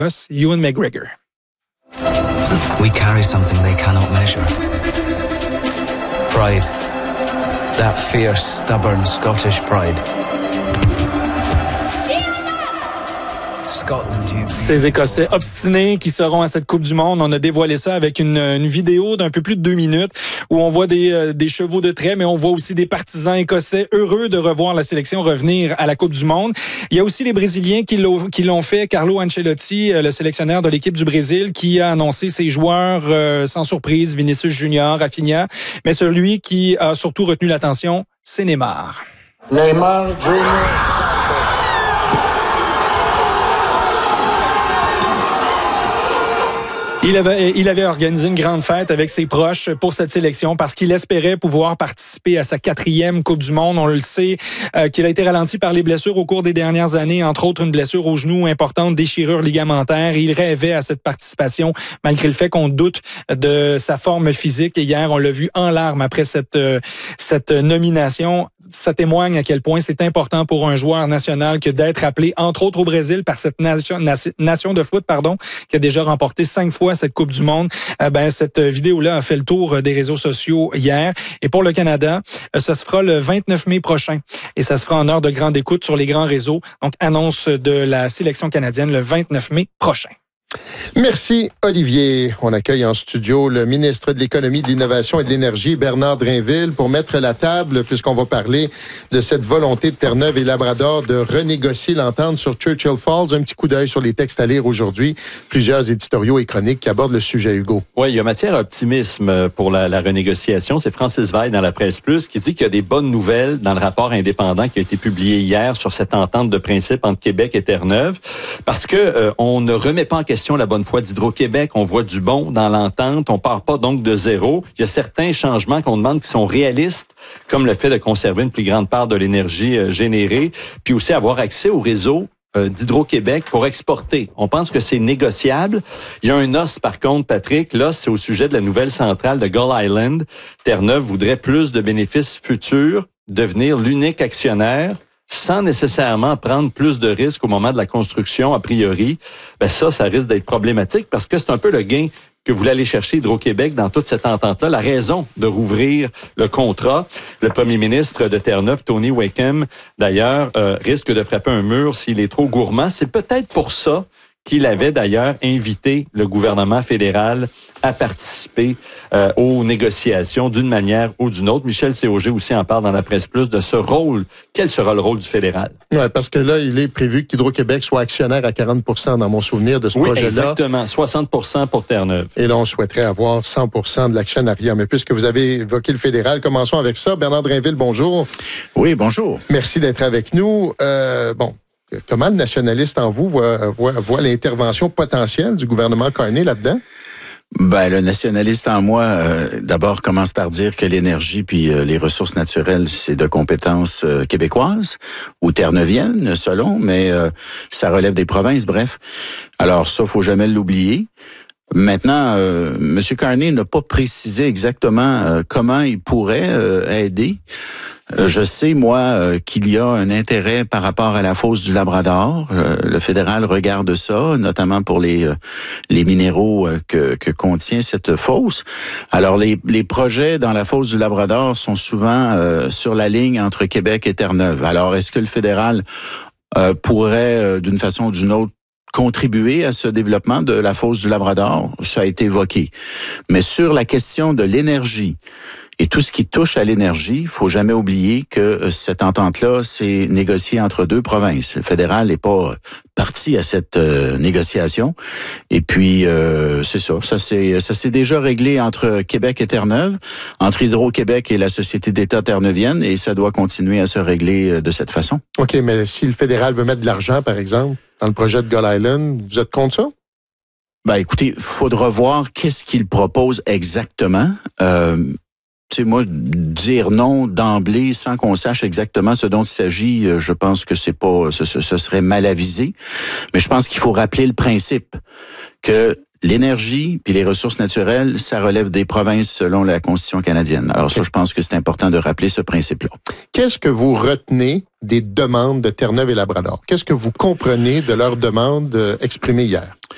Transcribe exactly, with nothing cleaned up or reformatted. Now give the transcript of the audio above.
Ewan McGregor. We carry something they cannot measure. Pride. That fierce, stubborn Scottish pride. Ces Écossais obstinés qui seront à cette Coupe du Monde, on a dévoilé ça avec une, une vidéo d'un peu plus de deux minutes où on voit des, euh, des chevaux de trait, mais on voit aussi des partisans écossais heureux de revoir la sélection revenir à la Coupe du Monde. Il y a aussi les Brésiliens qui l'ont, qui l'ont fait. Carlo Ancelotti, le sélectionneur de l'équipe du Brésil, qui a annoncé ses joueurs euh, sans surprise, Vinicius Junior, Rafinha, mais celui qui a surtout retenu l'attention, c'est Neymar. Neymar Junior Il avait, il avait organisé une grande fête avec ses proches pour cette sélection parce qu'il espérait pouvoir participer à sa quatrième Coupe du Monde. On le sait euh, qu'il a été ralenti par les blessures au cours des dernières années, entre autres une blessure au genou importante, déchirure ligamentaire. Il rêvait à cette participation malgré le fait qu'on doute de sa forme physique. Et hier, on l'a vu en larmes après cette, euh, cette nomination. Ça témoigne à quel point c'est important pour un joueur national que d'être appelé, entre autres au Brésil, par cette nation, nation de foot, pardon, qui a déjà remporté cinq fois cette Coupe du Monde. Euh, ben, cette vidéo-là a fait le tour des réseaux sociaux hier. Et pour le Canada, ça se fera le vingt-neuf mai prochain. Et ça se fera en heure de grande écoute sur les grands réseaux. Donc, annonce de la sélection canadienne le vingt-neuf mai prochain. Merci, Olivier. On accueille en studio le ministre de l'Économie, de l'Innovation et de l'Énergie, Bernard Drinville, pour mettre la table, puisqu'on va parler de cette volonté de Terre-Neuve et Labrador de renégocier l'entente sur Churchill Falls. Un petit coup d'œil sur les textes à lire aujourd'hui. Plusieurs éditoriaux et chroniques qui abordent le sujet, Hugo. Oui, il y a matière à optimisme pour la, la renégociation. C'est Francis Veil dans la Presse Plus qui dit qu'il y a des bonnes nouvelles dans le rapport indépendant qui a été publié hier sur cette entente de principe entre Québec et Terre-Neuve, parce que euh, on ne remet pas en question la bonne foi d'Hydro-Québec. On voit du bon dans l'entente. On part pas donc de zéro. Il y a certains changements qu'on demande qui sont réalistes, comme le fait de conserver une plus grande part de l'énergie euh, générée, puis aussi avoir accès au réseau euh, d'Hydro-Québec pour exporter. On pense que c'est négociable. Il y a un os, par contre, Patrick. L'os, c'est au sujet de la nouvelle centrale de Gull Island. Terre-Neuve voudrait plus de bénéfices futurs, devenir l'unique actionnaire, sans nécessairement prendre plus de risques au moment de la construction, a priori. Ben ça, ça risque d'être problématique parce que c'est un peu le gain que voulait aller chercher Hydro-Québec dans toute cette entente-là, la raison de rouvrir le contrat. Le premier ministre de Terre-Neuve, Tony Wakeham, d'ailleurs, euh, risque de frapper un mur s'il est trop gourmand. C'est peut-être pour ça qu'il avait d'ailleurs invité le gouvernement fédéral à participer euh, aux négociations d'une manière ou d'une autre. Michel Séauger aussi en parle dans la Presse Plus de ce rôle. Quel sera le rôle du fédéral? Oui, parce que là, il est prévu qu'Hydro-Québec soit actionnaire à quarante pour cent dans mon souvenir de ce oui, projet-là. Oui, exactement. soixante pour cent pour Terre-Neuve. Et là, on souhaiterait avoir cent pour cent de l'actionnariat. Mais puisque vous avez évoqué le fédéral, commençons avec ça. Bernard Drinville, bonjour. Oui, bonjour. Merci d'être avec nous. Euh, bon. Comment le nationaliste en vous voit, voit, voit l'intervention potentielle du gouvernement Carney là-dedans? Ben, le nationaliste en moi, euh, d'abord, commence par dire que l'énergie puis euh, les ressources naturelles, c'est de compétences euh, québécoises ou terre-neuviennes, selon, mais euh, ça relève des provinces, bref. Alors ça, faut jamais l'oublier. Maintenant, euh, M. Carney n'a pas précisé exactement euh, comment il pourrait euh, aider. Euh, je sais, moi, euh, qu'il y a un intérêt par rapport à la fosse du Labrador. Euh, le fédéral regarde ça, notamment pour les euh, les minéraux euh, que, que contient cette fosse. Alors, les, les projets dans la fosse du Labrador sont souvent euh, sur la ligne entre Québec et Terre-Neuve. Alors, est-ce que le fédéral euh, pourrait, euh, d'une façon ou d'une autre, contribuer à ce développement de la fosse du Labrador? Ça a été évoqué. Mais sur la question de l'énergie et tout ce qui touche à l'énergie, il faut jamais oublier que cette entente-là, c'est négocié entre deux provinces. Le fédéral n'est pas parti à cette euh, négociation. Et puis, euh, c'est ça. Ça s'est ça s'est déjà réglé entre Québec et Terre-Neuve, entre Hydro-Québec et la Société d'État terre-neuvienne, et ça doit continuer à se régler de cette façon. OK, mais si le fédéral veut mettre de l'argent, par exemple, dans le projet de Gull Island, vous êtes contre ça? Ben, écoutez, faudra voir qu'est-ce qu'il propose exactement. Euh, Tu sais, moi, dire non d'emblée sans qu'on sache exactement ce dont il s'agit, je pense que c'est pas, ce, ce serait mal avisé. Mais je pense qu'il faut rappeler le principe que l'énergie puis les ressources naturelles, ça relève des provinces selon la Constitution canadienne. Alors okay. ça, je pense que c'est important de rappeler ce principe-là. Qu'est-ce que vous retenez des demandes de Terre-Neuve et Labrador? Qu'est-ce que vous comprenez de leurs demandes exprimées hier?